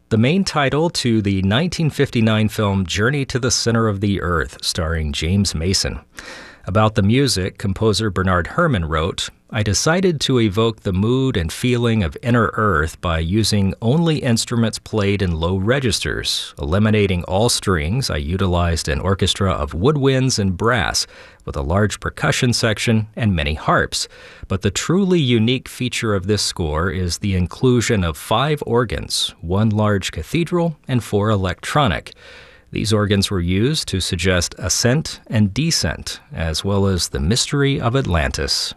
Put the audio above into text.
the main title to the 1959 film Journey to the Center of the Earth, starring James Mason. About the music, composer Bernard Herrmann wrote, "I decided to evoke the mood and feeling of inner Earth by using only instruments played in low registers. Eliminating all strings, I utilized an orchestra of woodwinds and brass, with a large percussion section and many harps. But the truly unique feature of this score is the inclusion of 5 organs, 1 large cathedral and 4 electronic. These organs were used to suggest ascent and descent, as well as the mystery of Atlantis."